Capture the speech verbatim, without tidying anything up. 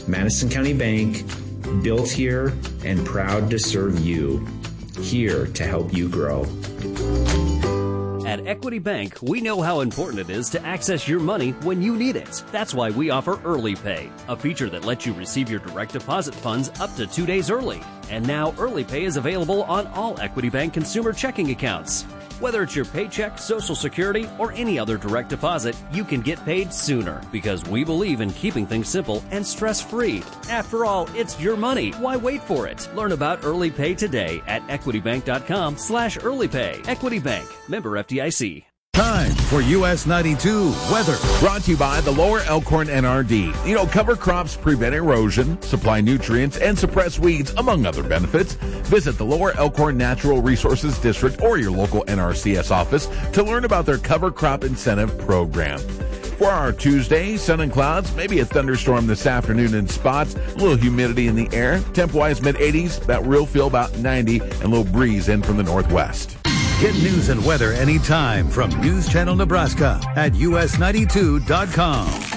Madison County Bank, built here and proud to serve you. Here to help you grow. At Equity Bank, we know how important it is to access your money when you need it. That's why we offer Early Pay, a feature that lets you receive your direct deposit funds up to two days early. And now Early Pay is available on all Equity Bank consumer checking accounts. Whether it's your paycheck, Social Security, or any other direct deposit, you can get paid sooner because we believe in keeping things simple and stress-free. After all, it's your money. Why wait for it? Learn about Early Pay today at equitybank.com slash earlypay. Equity Bank. Member F D I C. Time for U S ninety-two weather. Brought to you by the Lower Elkhorn N R D. You know, cover crops prevent erosion, supply nutrients, and suppress weeds, among other benefits. Visit the Lower Elkhorn Natural Resources District or your local N R C S office to learn about their cover crop incentive program. For our Tuesday, sun and clouds, maybe a thunderstorm this afternoon in spots, a little humidity in the air, temp-wise mid eighties, that real feel about ninety, and a little breeze in from the northwest. Get news and weather anytime from News Channel Nebraska at U S ninety-two dot com.